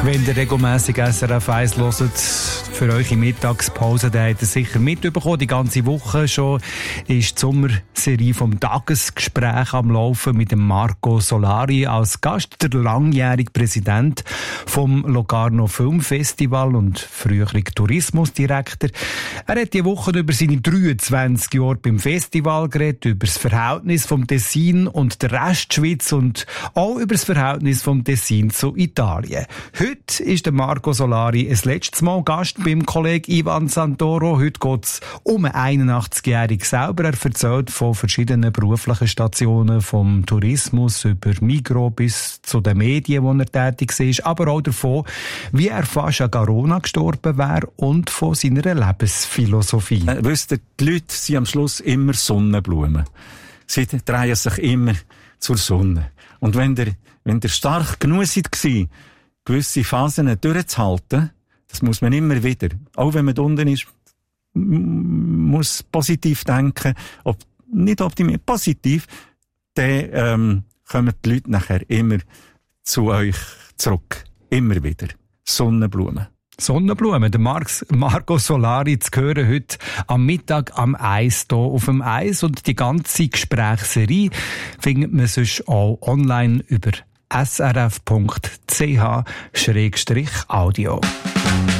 Wenn ihr regelmässig SRF 1 hört, für eure Mittagspause, dann habt ihr sicher mitbekommen. Die ganze Woche schon ist die Sommerserie vom Tagesgespräch am Laufen mit dem Marco Solari als Gast, der langjährige Präsident vom Locarno Filmfestival und frühere Tourismusdirektor. Er hat die Woche über seine 23 Jahre beim Festival geredet, über das Verhältnis vom Tessin und der Restschweiz und auch über das Verhältnis vom Tessin zu Italien. Heute ist der Marco Solari ein letztes Mal Gast beim Kollegen Ivan Santoro. Heute geht es um einen 81-Jährigen selber. Er erzählt von verschiedenen beruflichen Stationen, vom Tourismus über Migros bis zu den Medien, wo er tätig ist, aber auch davon, wie er fast an Corona gestorben wäre und von seiner Lebensphilosophie. Wisst ihr, die Leute sind am Schluss immer Sonnenblumen. Sie drehen sich immer zur Sonne. Und wenn der stark genug seid, gewisse Phasen durchzuhalten, das muss man immer wieder. Auch wenn man unten ist, muss positiv denken, nicht optimistisch, positiv, dann kommen die Leute nachher immer zu euch zurück. Immer wieder. Sonnenblumen. Sonnenblumen. Der Marco Solari zu hören heute am Mittag am Eis hier auf dem Eis. Und die ganze Gesprächsserie findet man sonst auch online über srf.ch/audio.